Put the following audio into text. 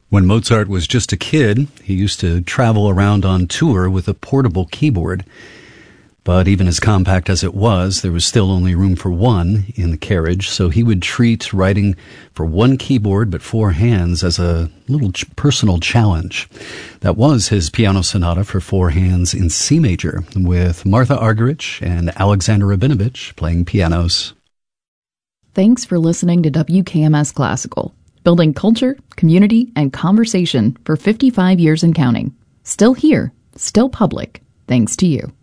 When Mozart was just a kid, he used to travel around on tour with a portable keyboard. But even as compact as it was, there was still only room for one in the carriage, so he would treat writing for one keyboard but four hands as a little personal challenge. That was his piano sonata for four hands in C major, with Martha Argerich and Alexander Rabinovich playing pianos. Thanks for listening to WKMS Classical, building culture, community, and conversation for 55 years and counting. Still here, still public, thanks to you.